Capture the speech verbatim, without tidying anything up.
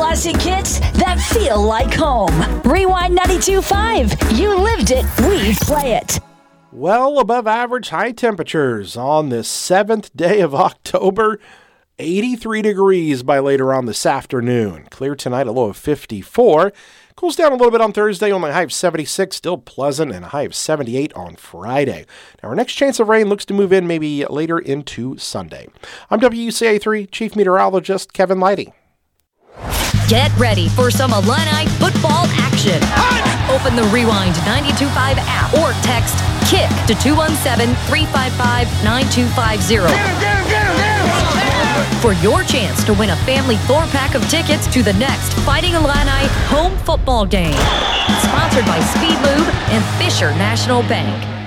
classic hits that feel like home. Rewind ninety-two point five. You lived it, we play it. Well above average high temperatures on this seventh day of October. eighty-three degrees by later on this afternoon. Clear tonight, a low of fifty-four. Cools down a little bit on Thursday, only a high of seventy-six. Still pleasant, and a high of seventy-eight on Friday. Now, our next chance of rain looks to move in maybe later into Sunday. I'm W U C A three Chief Meteorologist Kevin Lighty. Get ready for some Illini football action. Open the Rewind ninety-two point five app or text KICK to two one seven, three five five, nine two five zero. For your chance to win a family four-pack of tickets to the next Fighting Illini home football game. Sponsored by Speed Lube and Fisher National Bank.